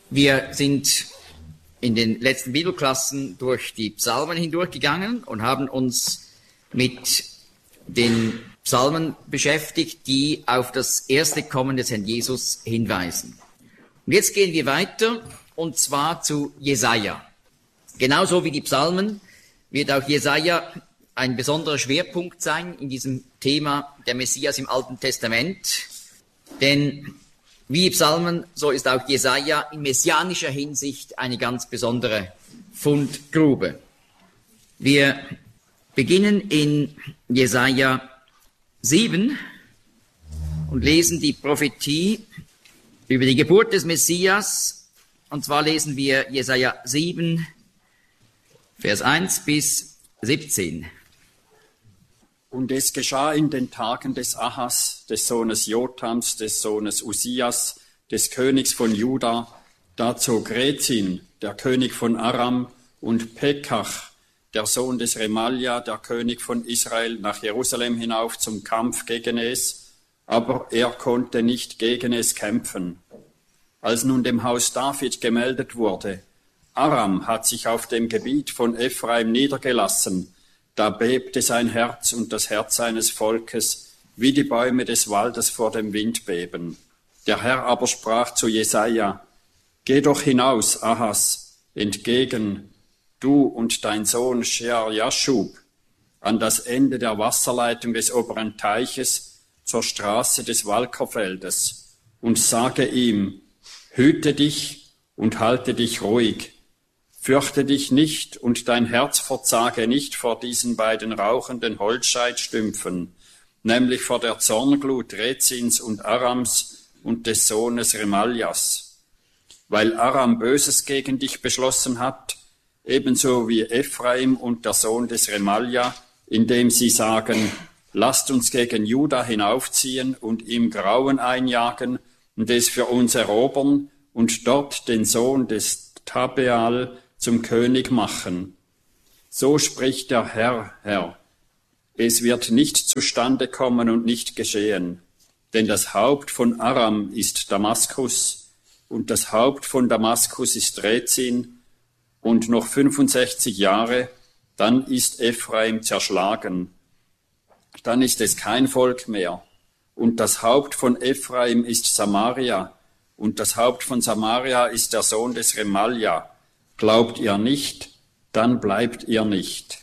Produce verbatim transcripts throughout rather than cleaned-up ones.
Wir sind in den letzten Bibelklassen durch die Psalmen hindurchgegangen und haben uns mit den Psalmen beschäftigt, die auf das erste Kommen des Herrn Jesus hinweisen. Und jetzt gehen wir weiter, und zwar zu Jesaja. Genauso wie die Psalmen wird auch Jesaja ein besonderer Schwerpunkt sein in diesem Thema der Messias im Alten Testament. Denn wie die Psalmen, so ist auch Jesaja in messianischer Hinsicht eine ganz besondere Fundgrube. Wir beginnen in Jesaja sieben und lesen die Prophetie über die Geburt des Messias. Und zwar lesen wir Jesaja sieben, Vers eins bis siebzehn. Und es geschah in den Tagen des Ahas, des Sohnes Jotams, des Sohnes Uzias, des Königs von Juda, da zog Rezin, der König von Aram, und Pekach, der Sohn des Remalja, der König von Israel, nach Jerusalem hinauf zum Kampf gegen es, aber er konnte nicht gegen es kämpfen. Als nun dem Haus David gemeldet wurde, Aram hat sich auf dem Gebiet von Ephraim niedergelassen, da bebte sein Herz und das Herz seines Volkes, wie die Bäume des Waldes vor dem Wind beben. Der Herr aber sprach zu Jesaja: Geh doch hinaus, Ahas, entgegen, du und dein Sohn Shear-Jaschub, an das Ende der Wasserleitung des oberen Teiches zur Straße des Walkerfeldes, und sage ihm: Hüte dich und halte dich ruhig. Fürchte dich nicht und dein Herz verzage nicht vor diesen beiden rauchenden Holzscheitstümpfen, nämlich vor der Zornglut Rezins und Arams und des Sohnes Remaljas. Weil Aram Böses gegen dich beschlossen hat, ebenso wie Ephraim und der Sohn des Remalja, indem sie sagen: Lasst uns gegen Juda hinaufziehen und ihm Grauen einjagen und es für uns erobern und dort den Sohn des Tabeal zum König machen. So spricht der Herr, Herr. Es wird nicht zustande kommen und nicht geschehen, denn das Haupt von Aram ist Damaskus und das Haupt von Damaskus ist Rezin, und noch fünfundsechzig Jahre, dann ist Ephraim zerschlagen. Dann ist es kein Volk mehr, und das Haupt von Ephraim ist Samaria, und das Haupt von Samaria ist der Sohn des Remalja. Glaubt ihr nicht, dann bleibt ihr nicht.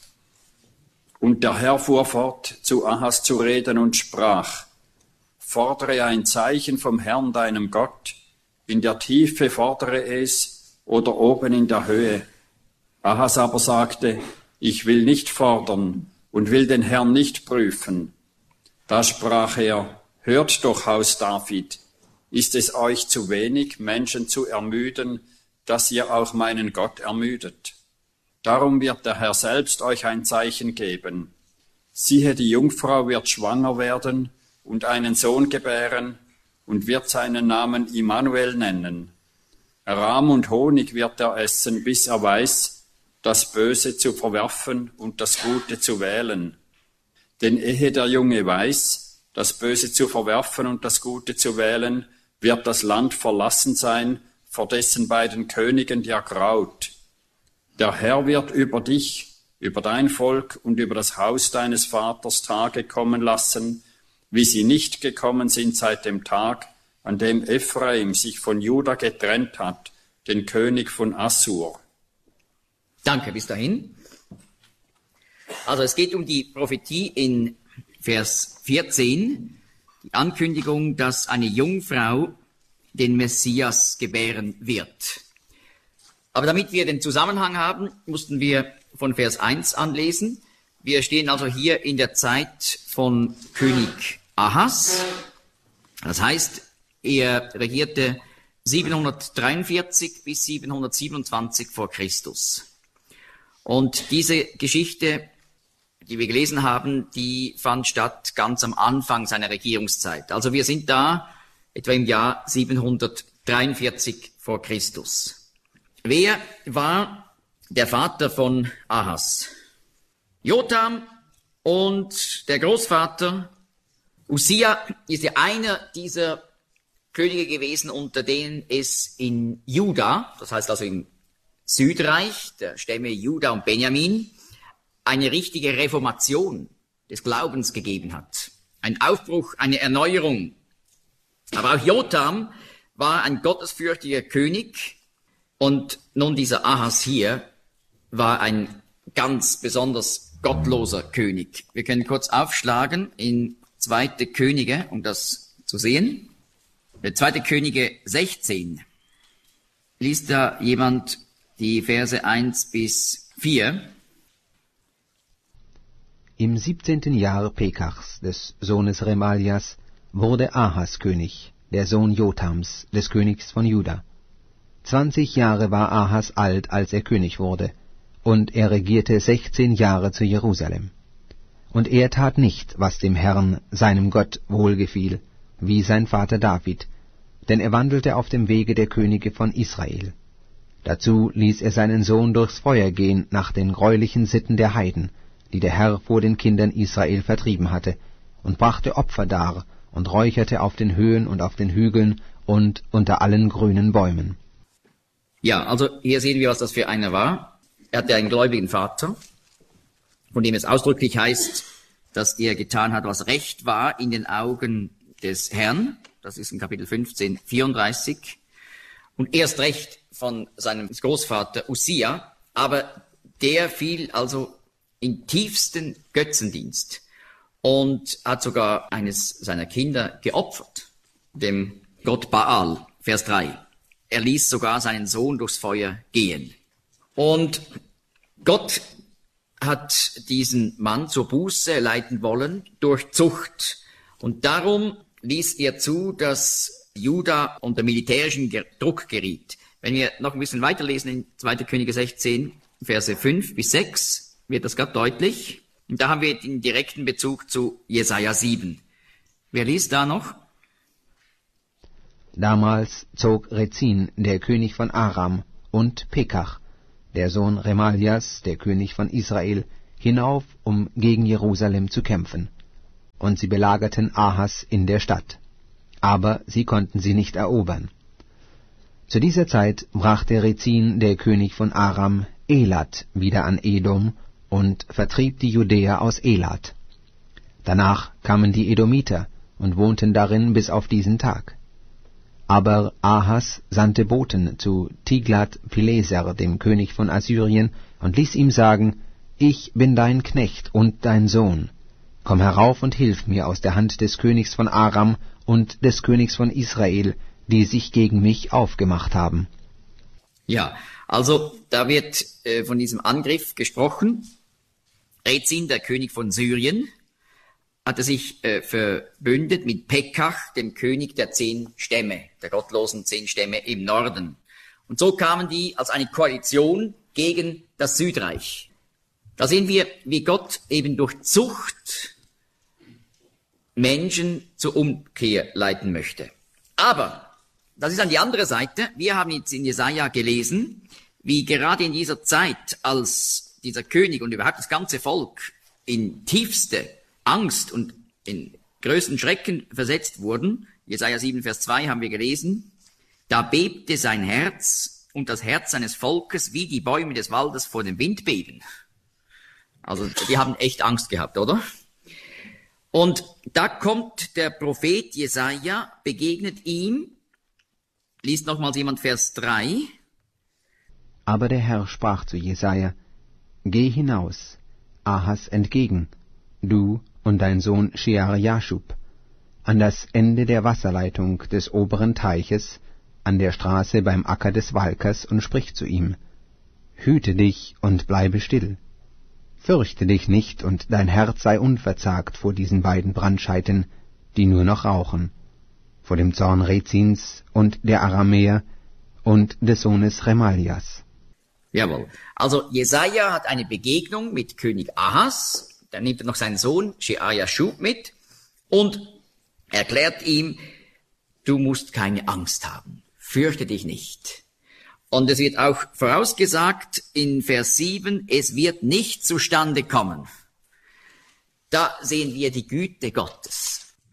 Und der Herr fuhr fort, zu Ahas zu reden und sprach: Fordere ein Zeichen vom Herrn, deinem Gott, in der Tiefe fordere es oder oben in der Höhe. Ahas aber sagte: Ich will nicht fordern und will den Herrn nicht prüfen. Da sprach er: Hört doch, Haus David, ist es euch zu wenig, Menschen zu ermüden, dass ihr auch meinen Gott ermüdet? Darum wird der Herr selbst euch ein Zeichen geben. Siehe, die Jungfrau wird schwanger werden und einen Sohn gebären und wird seinen Namen Immanuel nennen. Rahm und Honig wird er essen, bis er weiß, das Böse zu verwerfen und das Gute zu wählen. Denn ehe der Junge weiß, das Böse zu verwerfen und das Gute zu wählen, wird das Land verlassen sein, vor dessen beiden Königen dir graut. Der Herr wird über dich, über dein Volk und über das Haus deines Vaters Tage kommen lassen, wie sie nicht gekommen sind seit dem Tag, an dem Ephraim sich von Juda getrennt hat, den König von Assur. Danke, bis dahin. Also es geht um die Prophetie in Vers vierzehn, die Ankündigung, dass eine Jungfrau den Messias gebären wird. Aber damit wir den Zusammenhang haben, mussten wir von Vers eins anlesen. Wir stehen also hier in der Zeit von König Ahas. Das heißt, er regierte siebenhundertdreiundvierzig bis siebenhundertsiebenundzwanzig vor Christus. Und diese Geschichte, die wir gelesen haben, die fand statt ganz am Anfang seiner Regierungszeit. Also wir sind da etwa im Jahr siebenhundertdreiundvierzig vor Christus. Wer war der Vater von Ahas? Jotam und der Großvater Uzia ist ja einer dieser Könige gewesen, unter denen es in Juda, das heißt also im Südreich, der Stämme Juda und Benjamin, eine richtige Reformation des Glaubens gegeben hat. Ein Aufbruch, eine Erneuerung. Aber auch Jotham war ein gottesfürchtiger König und nun dieser Ahas hier war ein ganz besonders gottloser König. Wir können kurz aufschlagen in Zweite Könige, um das zu sehen. Zweite Könige sechzehn. Liest da jemand die Verse eins bis vier? Im siebzehnten Jahr Pekachs, des Sohnes Remalias, wurde Ahas König, der Sohn Jothams, des Königs von Juda. Zwanzig Jahre war Ahas alt, als er König wurde, und er regierte sechzehn Jahre zu Jerusalem. Und er tat nicht, was dem Herrn, seinem Gott, wohlgefiel, wie sein Vater David, denn er wandelte auf dem Wege der Könige von Israel. Dazu ließ er seinen Sohn durchs Feuer gehen nach den greulichen Sitten der Heiden, die der Herr vor den Kindern Israel vertrieben hatte, und brachte Opfer dar und räucherte auf den Höhen und auf den Hügeln und unter allen grünen Bäumen. Ja, also hier sehen wir, was das für einer war. Er hatte einen gläubigen Vater, von dem es ausdrücklich heißt, dass er getan hat, was recht war in den Augen des Herrn. Das ist in Kapitel fünfzehn, vierunddreißig. Und erst recht von seinem Großvater Usia, aber der fiel also in tiefsten Götzendienst und hat sogar eines seiner Kinder geopfert, dem Gott Baal, Vers drei. Er ließ sogar seinen Sohn durchs Feuer gehen. Und Gott hat diesen Mann zur Buße leiten wollen durch Zucht. Und darum ließ er zu, dass Juda unter militärischen Druck geriet. Wenn wir noch ein bisschen weiterlesen in Zweite Könige sechzehn, Verse fünf bis sechs, wird das gerade deutlich. Und da haben wir den direkten Bezug zu Jesaja sieben. Wer liest da noch? Damals zog Rezin, der König von Aram, und Pekach, der Sohn Remalias, der König von Israel, hinauf, um gegen Jerusalem zu kämpfen. Und sie belagerten Ahas in der Stadt. Aber sie konnten sie nicht erobern. Zu dieser Zeit brachte Rezin, der König von Aram, Elat wieder an Edom und vertrieb die Judäer aus Elat. Danach kamen die Edomiter und wohnten darin bis auf diesen Tag. Aber Ahas sandte Boten zu Tiglat-Pileser, dem König von Assyrien, und ließ ihm sagen: Ich bin dein Knecht und dein Sohn. Komm herauf und hilf mir aus der Hand des Königs von Aram und des Königs von Israel, die sich gegen mich aufgemacht haben. Ja, also da wird äh, von diesem Angriff gesprochen. Rezin, der König von Syrien, hatte sich äh, verbündet mit Pekach, dem König der zehn Stämme, der gottlosen zehn Stämme im Norden. Und so kamen die als eine Koalition gegen das Südreich. Da sehen wir, wie Gott eben durch Zucht Menschen zur Umkehr leiten möchte. Aber, das ist an die andere Seite, wir haben jetzt in Jesaja gelesen, wie gerade in dieser Zeit, als dieser König und überhaupt das ganze Volk in tiefste Angst und in größten Schrecken versetzt wurden, Jesaja sieben, Vers zwei haben wir gelesen, da bebte sein Herz und das Herz seines Volkes wie die Bäume des Waldes vor dem Wind beben. Also die haben echt Angst gehabt, oder? Und da kommt der Prophet Jesaja, begegnet ihm, liest nochmals jemand Vers drei. Aber der Herr sprach zu Jesaja: Geh hinaus, Ahas entgegen, du und dein Sohn Shear-Jashub, an das Ende der Wasserleitung des oberen Teiches, an der Straße beim Acker des Walkers, und sprich zu ihm: Hüte dich und bleibe still. Fürchte dich nicht, und dein Herz sei unverzagt vor diesen beiden Brandscheiten, die nur noch rauchen, vor dem Zorn Rezins und der Aramäer und des Sohnes Remalias. Jawohl. Also Jesaja hat eine Begegnung mit König Ahas, dann nimmt er noch seinen Sohn Shear-Jashub mit und erklärt ihm: Du musst keine Angst haben, fürchte dich nicht. Und es wird auch vorausgesagt in Vers sieben, es wird nicht zustande kommen. Da sehen wir die Güte Gottes.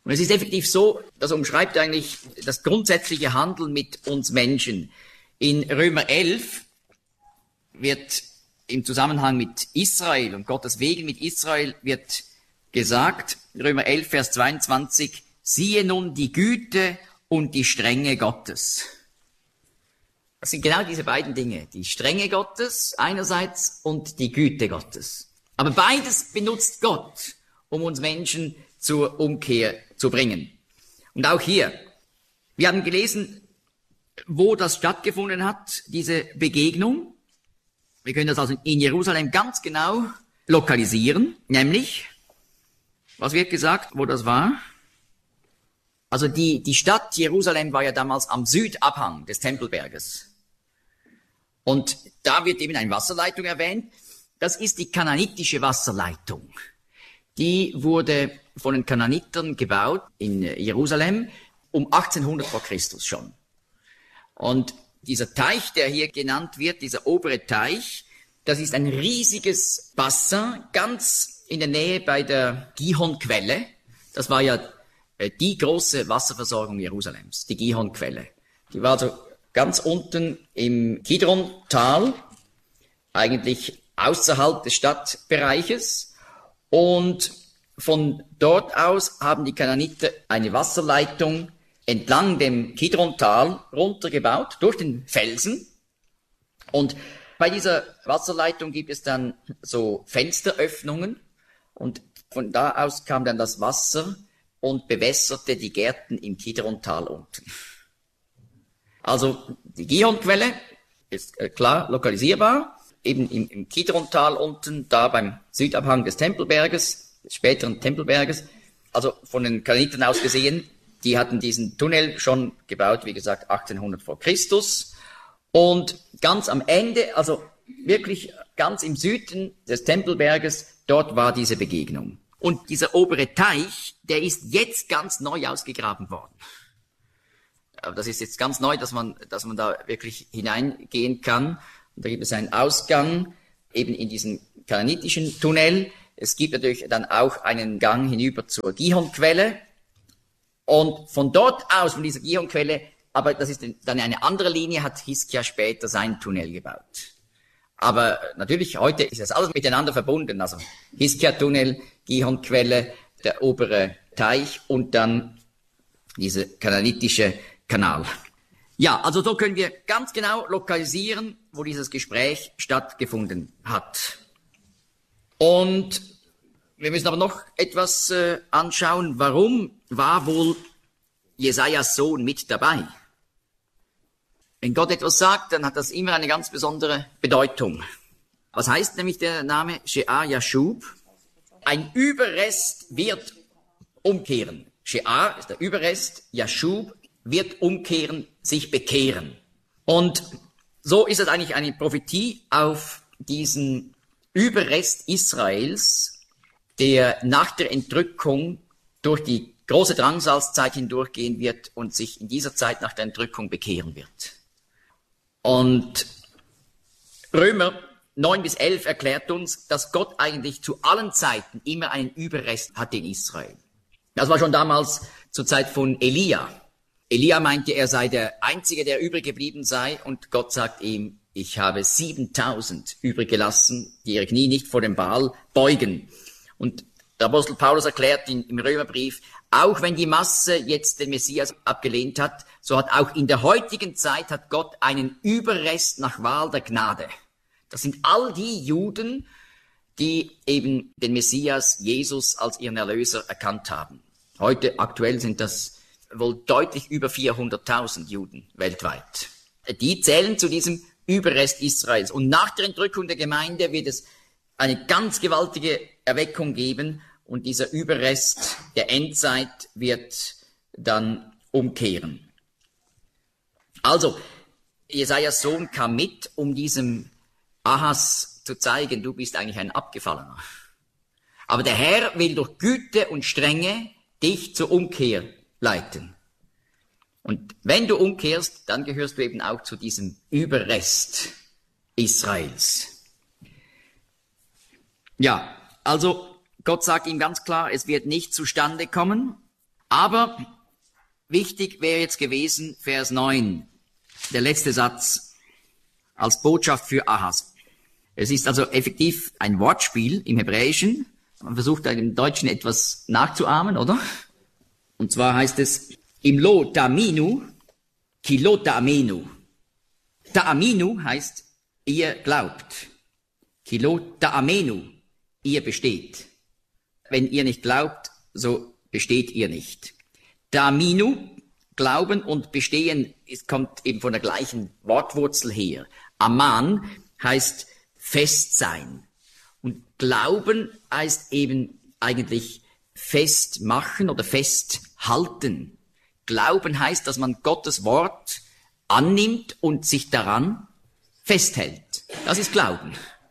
Und es ist effektiv so, das umschreibt eigentlich das grundsätzliche Handeln mit uns Menschen. In Römer elf wird im Zusammenhang mit Israel und Gottes Wegen mit Israel wird gesagt, Römer elf, Vers zweiundzwanzig, siehe nun die Güte und die Strenge Gottes. Das sind genau diese beiden Dinge, die Strenge Gottes einerseits und die Güte Gottes. Aber beides benutzt Gott, um uns Menschen zur Umkehr zu bringen. Und auch hier, wir haben gelesen, wo das stattgefunden hat, diese Begegnung. Wir können das also in Jerusalem ganz genau lokalisieren, nämlich, was wird gesagt, wo das war? Also die, die Stadt Jerusalem war ja damals am Südabhang des Tempelberges. Und da wird eben eine Wasserleitung erwähnt. Das ist die kananitische Wasserleitung. Die wurde von den Kananitern gebaut in Jerusalem um achtzehnhundert vor Christus schon. Und dieser Teich, der hier genannt wird, dieser obere Teich, das ist ein riesiges Wasser, ganz in der Nähe bei der Gihon-Quelle. Das war ja die große Wasserversorgung Jerusalems, die Gihon-Quelle. Die war also ganz unten im Kidron-Tal, eigentlich außerhalb des Stadtbereiches. Und von dort aus haben die Kananiter eine Wasserleitung entlang dem Kidron-Tal runtergebaut, durch den Felsen. Und bei dieser Wasserleitung gibt es dann so Fensteröffnungen. Und von da aus kam dann das Wasser und bewässerte die Gärten im Kidron-Tal unten. Also die Gihon-Quelle ist klar lokalisierbar, eben im, im Kidron-Tal unten, da beim Südabhang des Tempelberges, des späteren Tempelberges. Also von den Kananitern aus gesehen, die hatten diesen Tunnel schon gebaut, wie gesagt, achtzehnhundert vor Christus. Und ganz am Ende, also wirklich ganz im Süden des Tempelberges, dort war diese Begegnung. Und dieser obere Teich, der ist jetzt ganz neu ausgegraben worden. Aber das ist jetzt ganz neu, dass man, dass man da wirklich hineingehen kann. Und da gibt es einen Ausgang eben in diesen kananitischen Tunnel. Es gibt natürlich dann auch einen Gang hinüber zur Gihon-Quelle. Und von dort aus, von dieser Gihon-Quelle, aber das ist dann eine andere Linie, hat Hiskia später seinen Tunnel gebaut. Aber natürlich, heute ist das alles miteinander verbunden. Also Hiskia-Tunnel, Gihon-Quelle, der obere Teich und dann diese kananitische Kanal. Ja, also so können wir ganz genau lokalisieren, wo dieses Gespräch stattgefunden hat. Und wir müssen aber noch etwas äh, anschauen. Warum war wohl Jesajas Sohn mit dabei? Wenn Gott etwas sagt, dann hat das immer eine ganz besondere Bedeutung. Was heißt nämlich der Name She'ar Yashub? Ein Überrest wird umkehren. She'ar ist der Überrest, Yashub wird umkehren, sich bekehren. Und so ist es eigentlich eine Prophetie auf diesen Überrest Israels, der nach der Entrückung durch die große Drangsalzzeit hindurchgehen wird und sich in dieser Zeit nach der Entrückung bekehren wird. Und Römer neun bis elf erklärt uns, dass Gott eigentlich zu allen Zeiten immer einen Überrest hatte in Israel. Das war schon damals zur Zeit von Elia. Elia meinte, er sei der Einzige, der übrig geblieben sei, und Gott sagt ihm, ich habe siebentausend übrig gelassen, die ihre Knie nicht vor dem Baal beugen. Und der Apostel Paulus erklärt in, im Römerbrief, auch wenn die Masse jetzt den Messias abgelehnt hat, so hat auch in der heutigen Zeit hat Gott einen Überrest nach Wahl der Gnade. Das sind all die Juden, die eben den Messias Jesus als ihren Erlöser erkannt haben. Heute aktuell sind das wohl deutlich über vierhunderttausend Juden weltweit. Die zählen zu diesem Überrest Israels. Und nach der Entrückung der Gemeinde wird es eine ganz gewaltige Erweckung geben und dieser Überrest der Endzeit wird dann umkehren. Also, Jesajas Sohn kam mit, um diesem Ahas zu zeigen, du bist eigentlich ein Abgefallener. Aber der Herr will durch Güte und Strenge dich zur Umkehr leiten. Und wenn du umkehrst, dann gehörst du eben auch zu diesem Überrest Israels. Ja, also Gott sagt ihm ganz klar, es wird nicht zustande kommen. Aber wichtig wäre jetzt gewesen, Vers neun, der letzte Satz, als Botschaft für Ahas. Es ist also effektiv ein Wortspiel im Hebräischen. Man versucht im Deutschen etwas nachzuahmen, oder? Und zwar heißt es, im Lo Taminu, Kilo Ta'amenu. Ta'aminu heißt, ihr glaubt. Kilo Ta'amenu, ihr besteht. Wenn ihr nicht glaubt, so besteht ihr nicht. Ta'aminu, Glauben und Bestehen, es kommt eben von der gleichen Wortwurzel her. Aman heißt fest sein. Und Glauben heißt eben eigentlich festmachen oder festhalten. Glauben heißt, dass man Gottes Wort annimmt und sich daran festhält. Das ist Glauben.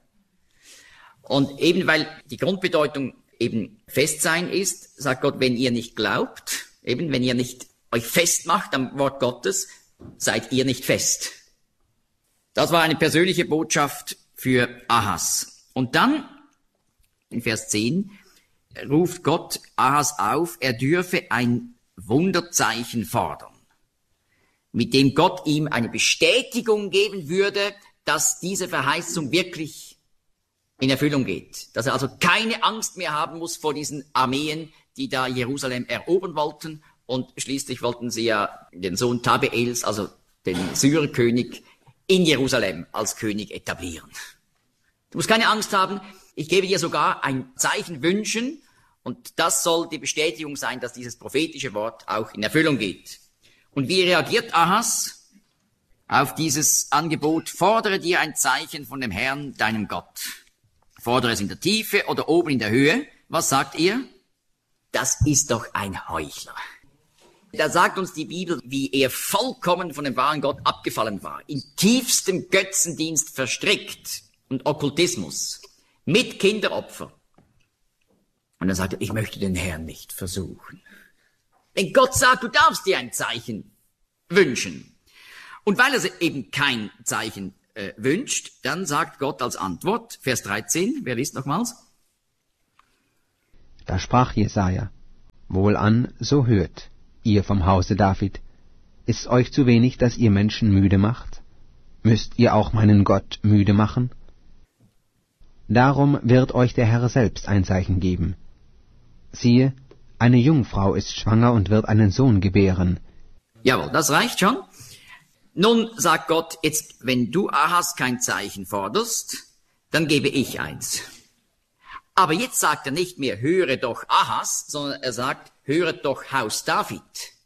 Und eben weil die Grundbedeutung eben Festsein ist, sagt Gott, wenn ihr nicht glaubt, eben wenn ihr nicht euch festmacht am Wort Gottes, seid ihr nicht fest. Das war eine persönliche Botschaft für Ahas. Und dann, in Vers zehn, ruft Gott Ahas auf, er dürfe ein Wunderzeichen fordern, mit dem Gott ihm eine Bestätigung geben würde, dass diese Verheißung wirklich in Erfüllung geht. Dass er also keine Angst mehr haben muss vor diesen Armeen, die da Jerusalem erobern wollten. Und schließlich wollten sie ja den Sohn Tabeels, also den Syrerkönig, in Jerusalem als König etablieren. Du musst keine Angst haben, ich gebe dir sogar ein Zeichen wünschen, und das soll die Bestätigung sein, dass dieses prophetische Wort auch in Erfüllung geht. Und wie reagiert Ahas auf dieses Angebot? Fordere dir ein Zeichen von dem Herrn, deinem Gott. Fordere es in der Tiefe oder oben in der Höhe. Was sagt ihr? Das ist doch ein Heuchler. Da sagt uns die Bibel, wie er vollkommen von dem wahren Gott abgefallen war, in tiefstem Götzendienst verstrickt und Okkultismus, mit Kinderopfer. Und dann sagt er, ich möchte den Herrn nicht versuchen. Wenn Gott sagt, du darfst dir ein Zeichen wünschen. Und weil er eben kein Zeichen äh, wünscht, dann sagt Gott als Antwort, Vers dreizehn, wer liest nochmals? Da sprach Jesaja, wohlan, so hört, ihr vom Hause David, ist's euch zu wenig, dass ihr Menschen müde macht? Müsst ihr auch meinen Gott müde machen? Darum wird euch der Herr selbst ein Zeichen geben. Siehe, eine Jungfrau ist schwanger und wird einen Sohn gebären. Jawohl, das reicht schon. Nun sagt Gott, jetzt, wenn du Ahas kein Zeichen forderst, dann gebe ich eins. Aber jetzt sagt er nicht mehr, höre doch Ahas, sondern er sagt, höre doch Haus David.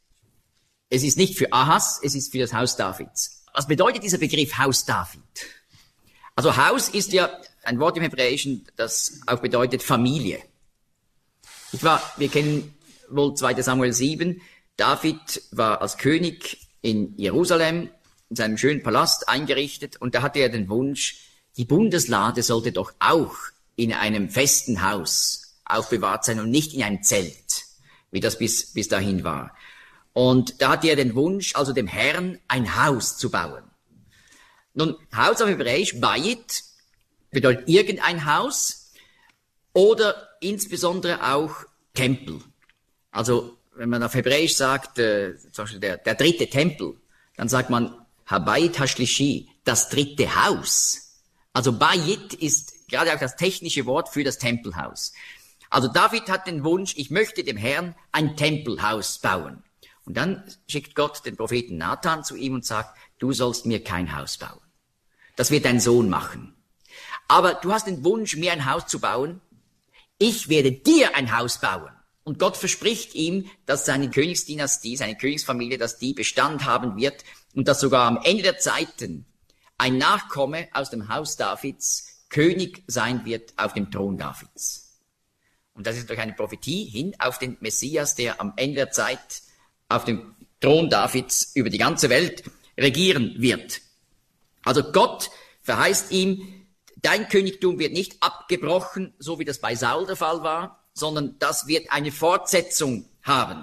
Es ist nicht für Ahas, es ist für das Haus Davids. Was bedeutet dieser Begriff Haus David? Also Haus ist ja ein Wort im Hebräischen, das auch bedeutet Familie. Ich war, wir kennen wohl zweiter Samuel sieben, David war als König in Jerusalem, in seinem schönen Palast eingerichtet, und da hatte er den Wunsch, die Bundeslade sollte doch auch in einem festen Haus aufbewahrt sein und nicht in einem Zelt, wie das bis, bis dahin war. Und da hatte er den Wunsch, also dem Herrn ein Haus zu bauen. Nun, Haus auf Hebräisch, Bayit, bedeutet irgendein Haus oder insbesondere auch Tempel. Also, wenn man auf Hebräisch sagt, äh, zum Beispiel der, der dritte Tempel, dann sagt man Habayit Hashlishi, das dritte Haus. Also Bayit ist gerade auch das technische Wort für das Tempelhaus. Also David hat den Wunsch, ich möchte dem Herrn ein Tempelhaus bauen. Und dann schickt Gott den Propheten Nathan zu ihm und sagt, du sollst mir kein Haus bauen. Das wird dein Sohn machen. Aber du hast den Wunsch, mir ein Haus zu bauen. Ich werde dir ein Haus bauen. Und Gott verspricht ihm, dass seine Königsdynastie, seine Königsfamilie, dass die Bestand haben wird und dass sogar am Ende der Zeiten ein Nachkomme aus dem Haus Davids König sein wird auf dem Thron Davids. Und das ist durch eine Prophetie hin auf den Messias, der am Ende der Zeit auf dem Thron Davids über die ganze Welt regieren wird. Also Gott verheißt ihm, dein Königtum wird nicht abgebrochen, so wie das bei Saul der Fall war, sondern das wird eine Fortsetzung haben.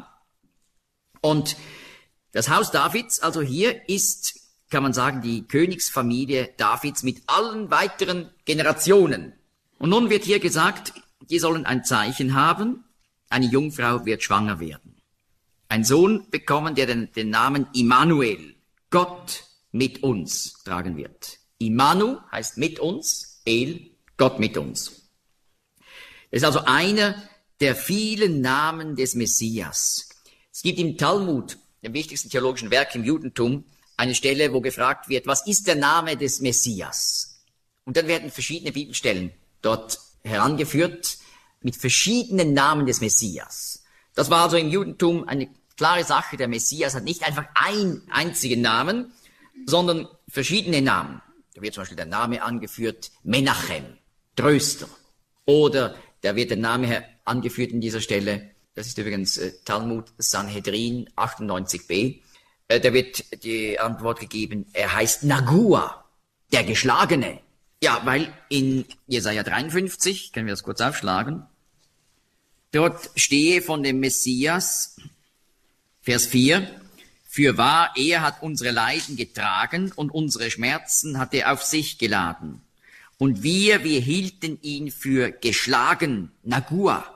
Und das Haus Davids, also hier ist, kann man sagen, die Königsfamilie Davids mit allen weiteren Generationen. Und nun wird hier gesagt, die sollen ein Zeichen haben, eine Jungfrau wird schwanger werden. einen Sohn bekommen, der den, den Namen Immanuel, Gott mit uns, tragen wird. Immanu heißt mit uns, El, Gott mit uns. Das ist also einer der vielen Namen des Messias. Es gibt im Talmud, dem wichtigsten theologischen Werk im Judentum, eine Stelle, wo gefragt wird, was ist der Name des Messias? Und dann werden verschiedene Bibelstellen dort herangeführt mit verschiedenen Namen des Messias. Das war also im Judentum eine klare Sache. Der Messias hat nicht einfach einen einzigen Namen, sondern verschiedene Namen. Da wird zum Beispiel der Name angeführt, Menachem, Tröster. Oder da wird der Name angeführt in dieser Stelle, das ist übrigens äh, Talmud Sanhedrin achtundneunzig b, äh, da wird die Antwort gegeben, er heißt Nagua, der Geschlagene. Ja, weil in Jesaja dreiundfünfzig, können wir das kurz aufschlagen, dort stehe von dem Messias, Vers vier, fürwahr, er hat unsere Leiden getragen und unsere Schmerzen hat er auf sich geladen. Und wir, wir hielten ihn für geschlagen, Nagua,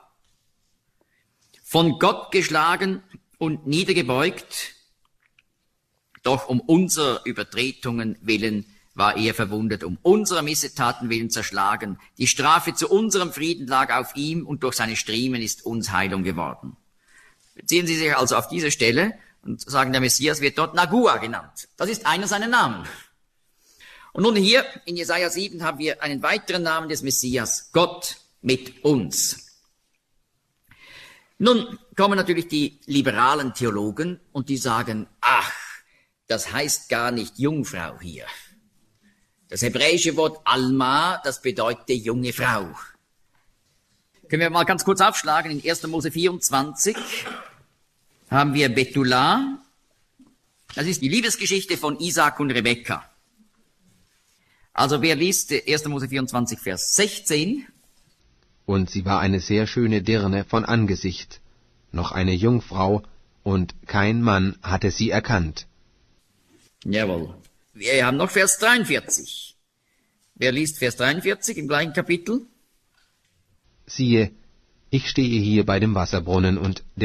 von Gott geschlagen und niedergebeugt, doch um unserer Übertretungen willen war er verwundet, um unserer Missetaten willen zerschlagen. Die Strafe zu unserem Frieden lag auf ihm und durch seine Striemen ist uns Heilung geworden. Beziehen Sie sich also auf diese Stelle und sagen, der Messias wird dort Nagua genannt. Das ist einer seiner Namen. Und nun hier in Jesaja sieben haben wir einen weiteren Namen des Messias, Gott mit uns. Nun kommen natürlich die liberalen Theologen und die sagen, ach, das heißt gar nicht Jungfrau hier. Das hebräische Wort Alma, das bedeutet junge Frau. Können wir mal ganz kurz aufschlagen, in erster Mose vierundzwanzig haben wir Bethulah. Das ist die Liebesgeschichte von Isaak und Rebekka. Also wer liest erster Mose vierundzwanzig, Vers sechzehn? Und sie war eine sehr schöne Dirne von Angesicht, noch eine Jungfrau, und kein Mann hatte sie erkannt. Jawohl. Wir haben noch Vers dreiundvierzig. Wer liest Vers dreiundvierzig im gleichen Kapitel? Siehe, ich stehe hier bei dem Wasserbrunnen, und